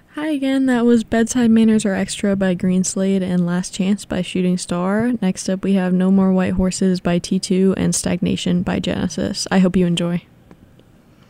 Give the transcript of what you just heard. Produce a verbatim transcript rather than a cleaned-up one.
Hi again, that was Bedside Manners Are Extra by Greenslade and Last Chance by Shooting Star. Next up we have No More White Horses by T two and Stagnation by Genesis. I hope you enjoy.